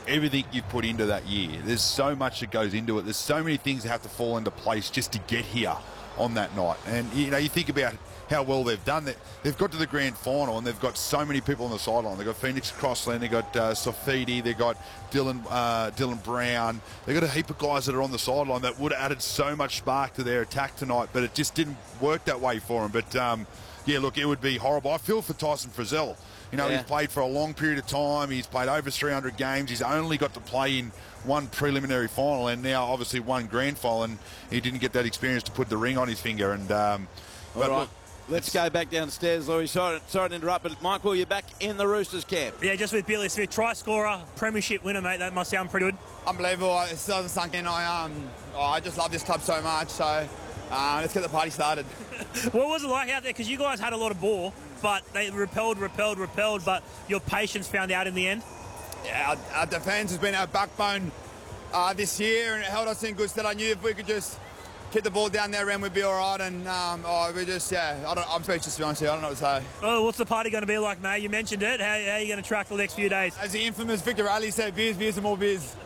everything you've put into that year. There's so much that goes into it. There's so many things that have to fall into place just to get here on that night. And, you know, you think about how well they've done. They've got to the grand final and they've got so many people on the sideline. They've got Phoenix Crossland, they've got Safidi, they've got Dylan Brown. They've got a heap of guys that are on the sideline that would have added so much spark to their attack tonight, but it just didn't work that way for them. But, yeah, look, it would be horrible. I feel for Tyson Frizzell. You know, he's played for a long period of time. He's played over 300 games. He's only got to play in one preliminary final and now obviously one grand final, and he didn't get that experience to put the ring on his finger. And but look, let's go back downstairs, Louis. Sorry to interrupt, but Michael, you're back in the Roosters camp. Yeah, just with Billy Smith, try scorer, premiership winner, mate. That must sound pretty good. Unbelievable. It still hasn't sunk in. I just love this club so much. So let's get the party started. What was it like out there? Because you guys had a lot of ball, but they repelled, but your patience found out in the end. Yeah, our defence has been our backbone this year, and it held us in good stead. I knew if we could just keep the ball down there and we'd be all right. And I'm speechless, to be honest with you. I don't know what to say. Oh, what's the party going to be like, mate? You mentioned it. How are you going to track the next few days? As the infamous Victor Ali said, beers and more beers.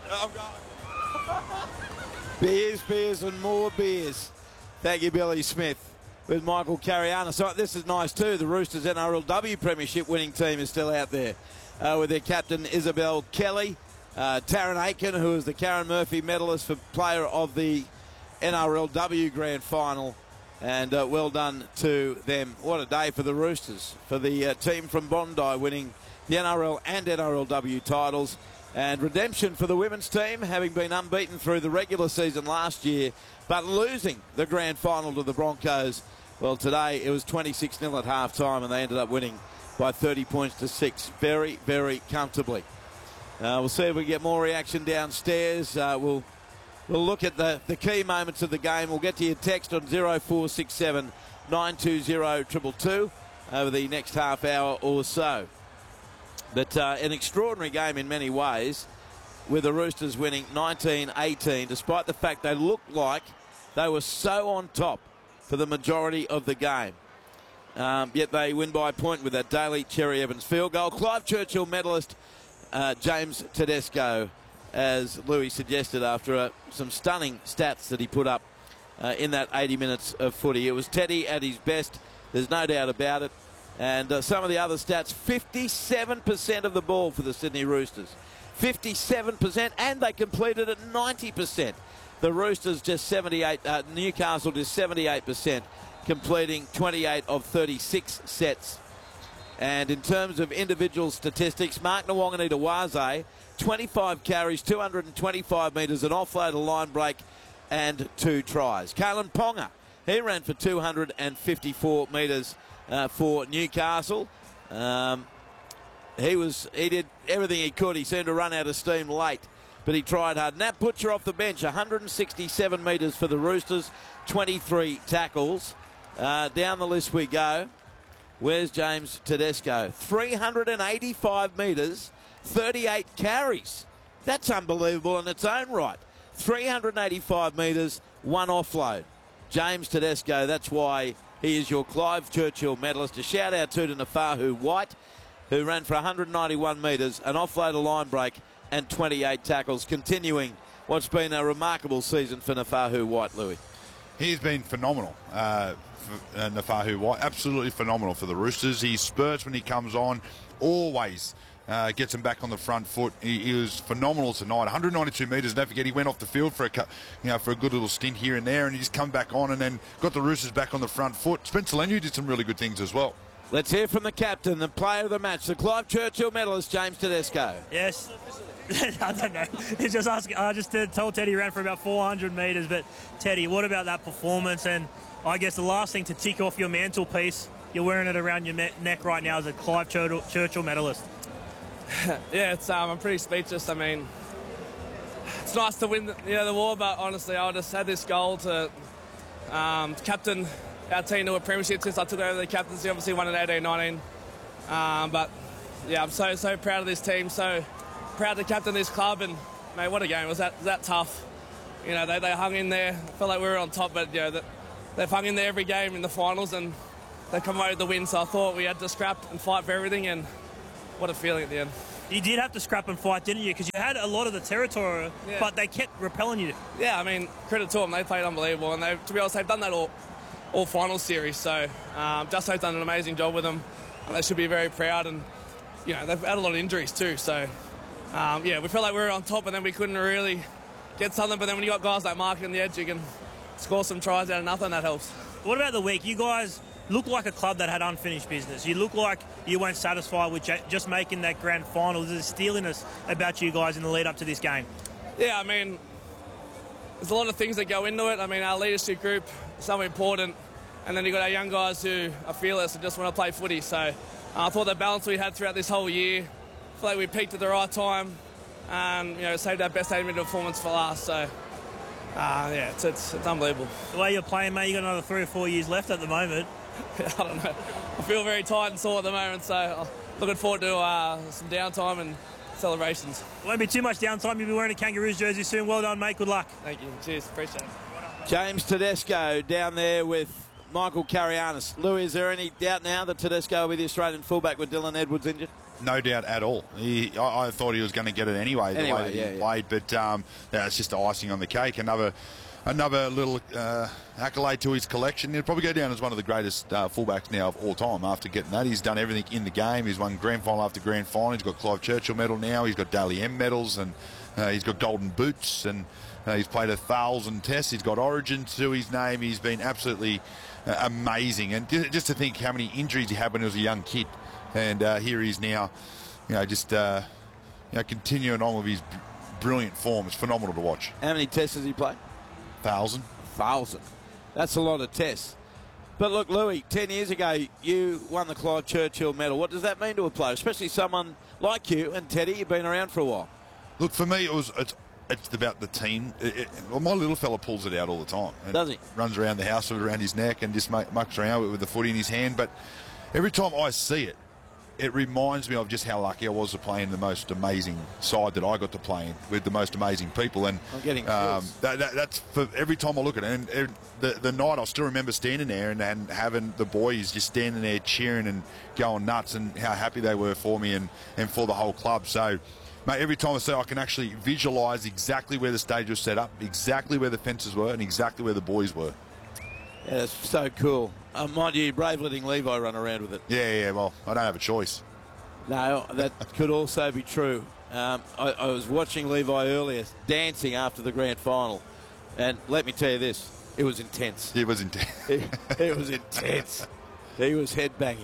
Beers and more beers. Thank you, Billy Smith. With Michael Cariana. So this is nice too. The Roosters NRLW Premiership winning team is still out there with their captain Isabel Kelly, Taryn Aiken, who is the Karen Murphy medalist for player of the NRLW Grand Final, and well done to them. What a day for the Roosters, for the team from Bondi winning the NRL and NRLW titles, and redemption for the women's team, having been unbeaten through the regular season last year, but losing the Grand Final to the Broncos. Well, today it was 26-0 at half-time, and they ended up winning by 30 points to 6 very, very comfortably. We'll see if we get more reaction downstairs. We'll look at the key moments of the game. We'll get to your text on 0467 920 222 over the next half hour or so. But an extraordinary game in many ways, with the Roosters winning 19-18, despite the fact they looked like they were so on top for the majority of the game. Yet they win by a point with that Daly Cherry Evans field goal. Clive Churchill medalist James Tedesco, as Louis suggested, after some stunning stats that he put up in that 80 minutes of footy. It was Teddy at his best, there's no doubt about it. And some of the other stats, 57% of the ball for the Sydney Roosters. 57%, and they completed at 90%. The Roosters just 78, Newcastle just 78%, completing 28 of 36 sets. And in terms of individual statistics, Mark Nawaqanita-Waze, 25 carries, 225 metres, an offload, a line break, and 2 tries. Kalen Ponga, he ran for 254 metres for Newcastle. He did everything he could. He seemed to run out of steam late, but he tried hard. Nat Butcher off the bench, 167 metres for the Roosters, 23 tackles. Down the list we go. Where's James Tedesco? 385 metres, 38 carries. That's unbelievable in its own right. 385 metres, 1 offload. James Tedesco, that's why he is your Clive Churchill medalist. A shout out to Nafahu White, who ran for 191 metres, an offload, a line break, and 28 tackles, continuing what's been a remarkable season for Nafahu White, Louis. He's been phenomenal, Nafahu White. Absolutely phenomenal for the Roosters. He spurts when he comes on, always gets him back on the front foot. He was phenomenal tonight. 192 metres. Don't forget, he went off the field for a good little stint here and there, and he just come back on and then got the Roosters back on the front foot. Spencer Leniu did some really good things as well. Let's hear from the captain, the player of the match, the Clive Churchill medalist, James Tedesco. Yes. I don't know. He's just asking. I just told Teddy he ran for about 400 metres, but Teddy, what about that performance? And I guess the last thing to tick off your mantelpiece, you're wearing it around your neck right now as a Clive Churchill medalist. Yeah, I'm pretty speechless. I mean, it's nice to win the war, but honestly, I just had this goal to captain our team to a premiership since I took over the captaincy. Obviously won in 18-19. But yeah, I'm so proud of this team, so proud to captain this club, and mate, what a game. Was that tough? You know, they hung in there. I felt like we were on top, but you know, they've hung in there every game in the finals, and they come away with the win. So I thought we had to scrap and fight for everything, and what a feeling at the end. You did have to scrap and fight, didn't you? Because you had a lot of the territory, but they kept repelling you. Yeah, I mean, credit to them. They played unbelievable. And to be honest, they've done that all final series. So Justo's done an amazing job with them. And they should be very proud. And, you know, they've had a lot of injuries too. So, yeah, we felt like we were on top and then we couldn't really get something. But then when you got guys like Mark on the edge, you can score some tries out of nothing. That helps. What about the week? You guys look like a club that had unfinished business. You look like you weren't satisfied with just making that grand final. There's a steeliness about you guys in the lead up to this game. Yeah, I mean, there's a lot of things that go into it. I mean, our leadership group is so important. And then you've got our young guys who are fearless and just want to play footy. So I thought the balance we had throughout this whole year, I feel like we peaked at the right time and, you know, saved our best 8-minute performance for last. So, yeah, it's unbelievable. The way you're playing, mate, you got another 3 or 4 years left at the moment. I don't know. I feel very tired and sore at the moment, so looking forward to some downtime and celebrations. Won't be too much downtime. You'll be wearing a Kangaroos jersey soon. Well done, mate. Good luck. Thank you. Cheers. Appreciate it. James Tedesco down there with Michael Carianis. Louis, is there any doubt now that Tedesco will be the Australian fullback with Dylan Edwards injured? No doubt at all. I thought he was going to get it anyway, the way that he played. But it's just icing on the cake. Another little accolade to his collection. He'll probably go down as one of the greatest fullbacks now of all time after getting that. He's done everything in the game. He's won grand final after grand final. He's got Clive Churchill medal now. He's got Dally M medals, and he's got golden boots, and he's played 1,000 tests. He's got Origin to his name. He's been absolutely amazing. And just to think how many injuries he had when he was a young kid. And here he is now, continuing on with his brilliant form. It's phenomenal to watch. How many tests has he played? 1,000. 1,000. That's a lot of tests. But look, Louis, 10 years ago, you won the Clive Churchill medal. What does that mean to a player, especially someone like you and Teddy? You've been around for a while. Look, for me, it's about the team. Well, my little fella pulls it out all the time. Does he? Runs around the house with it around his neck and just mucks around with the footy in his hand. But every time I see it, it reminds me of just how lucky I was to play in the most amazing side that I got to play in with the most amazing people. And I'm getting chills. That's for every time I look at it. And the night I still remember standing there and having the boys just standing there cheering and going nuts and how happy they were for me and for the whole club. So, mate, every time I see it, I can actually visualise exactly where the stage was set up, exactly where the fences were, and exactly where the boys were. Yeah, that's so cool. Mind you, brave letting Levi run around with it. Yeah, well, I don't have a choice. No, that could also be true. I was watching Levi earlier dancing after the grand final, and let me tell you this, it was intense. It was intense. It was intense. He was headbanging.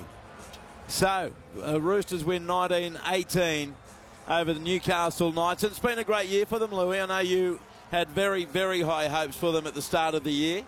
So, Roosters win 19-18 over the Newcastle Knights. It's been a great year for them, Louis. I know you had very, very high hopes for them at the start of the year.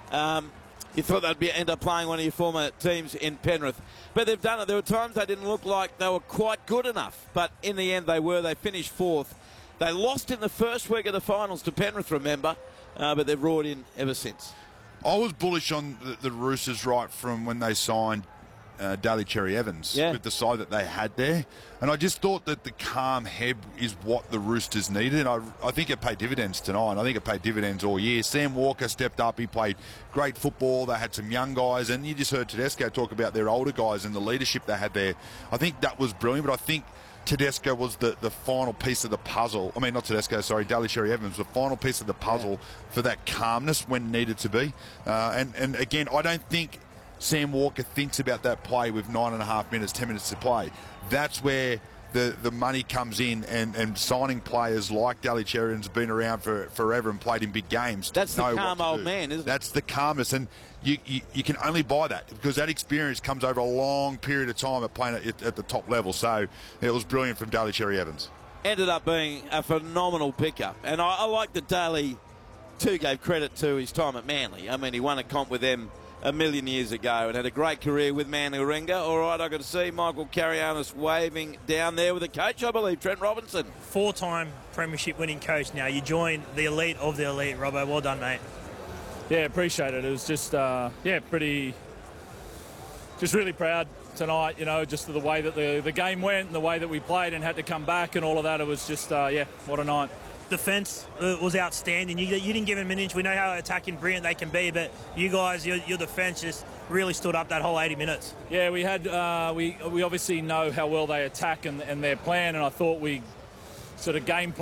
You thought they'd end up playing one of your former teams in Penrith. But they've done it. There were times they didn't look like they were quite good enough. But in the end, they were. They finished fourth. They lost in the first week of the finals to Penrith, remember. But they've roared in ever since. I was bullish on the Roosters right from when they signed Daly Cherry Evans with the side that they had there. And I just thought that the calm head is what the Roosters needed. And I think it paid dividends tonight. I think it paid dividends all year. Sam Walker stepped up. He played great football. They had some young guys. And you just heard Tedesco talk about their older guys and the leadership they had there. I think that was brilliant. But I think Tedesco was the final piece of the puzzle. I mean, not Tedesco, sorry, Daly Cherry Evans, the final piece of the puzzle for that calmness when needed to be. And again, I don't think Sam Walker thinks about that play with 9.5 minutes, 10 minutes to play. That's where the money comes in, and signing players like Daly Cherry Evans have been around for forever and played in big games. That's the calm old man, isn't it? That's the calmness, and you can only buy that because that experience comes over a long period of time at playing at the top level. So it was brilliant from Daly Cherry Evans. Ended up being a phenomenal pickup, and I like that Daly too gave credit to his time at Manly. I mean, he won a comp with them a million years ago and had a great career with Manly Warringah. All right, I got to see Michael Carianis waving down there with a coach, I believe, Trent Robinson. 4-time premiership winning coach now. You joined the elite of the elite, Robbo. Well done, mate. Yeah, appreciate it. It was just, just really proud tonight, you know, just the way that the game went and the way that we played and had to come back and all of that. It was just, what a night. Defence was outstanding. You didn't give them an inch. We know how attacking brilliant they can be, but you guys, your defence just really stood up that whole 80 minutes. Yeah, we had we obviously know how well they attack and their plan, and I thought we sort of game